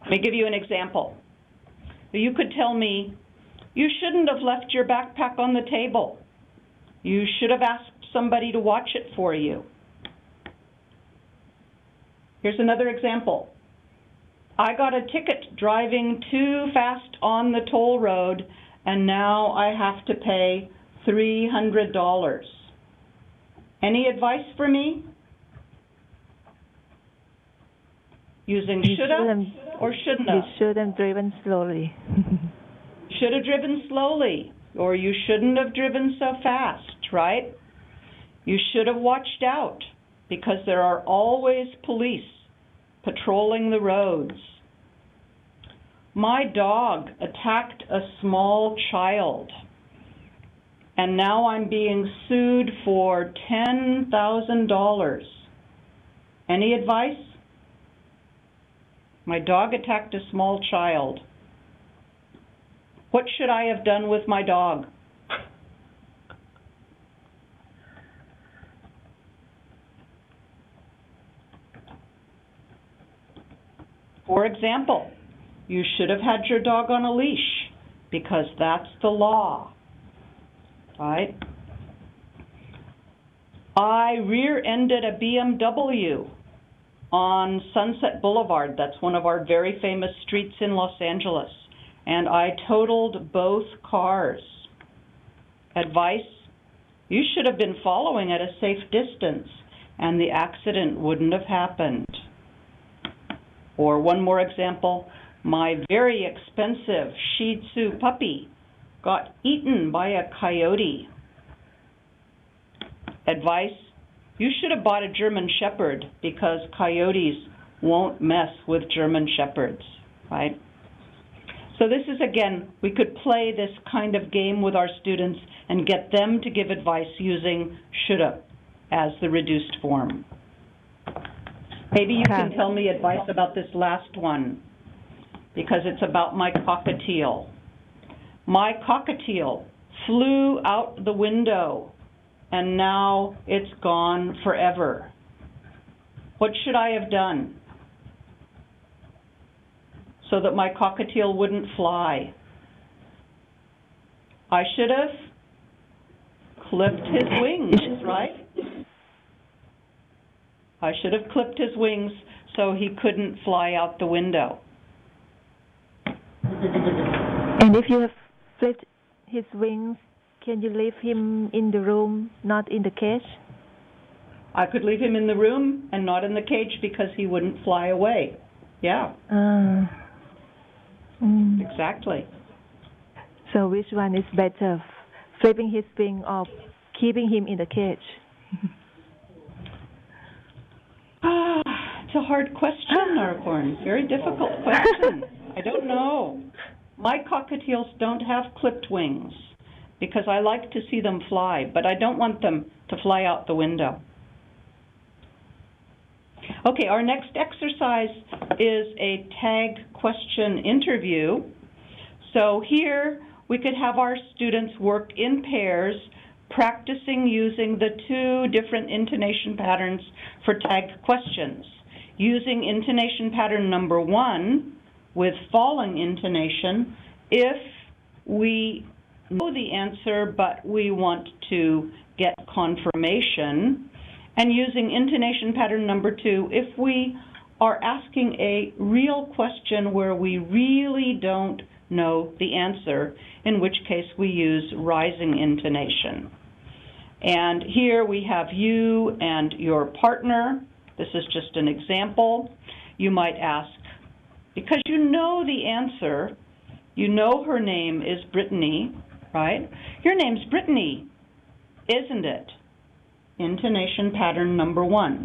Let me give you an example. You could tell me, you shouldn't have left your backpack on the table. You should have asked somebody to watch it for you. Here's another example. I got a ticket driving too fast on the toll road, and now I have to pay $300. Any advice for me? Using shoulda or shouldn't have? You should have driven slowly. Should have driven slowly, or you shouldn't have driven so fast, right? You should have watched out, because there are always police patrolling the roads. My dog attacked a small child, and now I'm being sued for $10,000. Any advice? My dog attacked a small child. What should I have done with my dog? For example, you should have had your dog on a leash, because that's the law, right? I rear-ended a BMW on Sunset Boulevard. That's one of our very famous streets in Los Angeles. And I totaled both cars. Advice? You should have been following at a safe distance, and the accident wouldn't have happened. Or one more example, my very expensive Shih Tzu puppy got eaten by a coyote. Advice? You should have bought a German Shepherd, because coyotes won't mess with German Shepherds, right? So this is, again, we could play this kind of game with our students and get them to give advice using shoulda as the reduced form. Maybe you can tell me advice about this last one, because it's about my cockatiel. My cockatiel flew out the window, and now it's gone forever. What should I have done so that my cockatiel wouldn't fly? I should have clipped his wings, right? I should have clipped his wings so he couldn't fly out the window. And if you have flipped his wings, can you leave him in the room, not in the cage? I could leave him in the room and not in the cage, because he wouldn't fly away. Yeah. Exactly. So which one is better, flipping his wing or keeping him in the cage? It's a hard question, Narakorn. Very difficult question. I don't know. My cockatiels don't have clipped wings, because I like to see them fly, but I don't want them to fly out the window. Okay, our next exercise is a tag question interview. So here we could have our students work in pairs, practicing using the two different intonation patterns for tag questions. Using intonation pattern number 1 with falling intonation if we know the answer but we want to get confirmation, and using intonation pattern number 2 if we are asking a real question where we really don't know the answer, in which case we use rising intonation. And here we have you and your partner. This is just an example. You might ask, because you know the answer, you know her name is Brittany, right? Your name's Brittany, isn't it? Intonation pattern number 1.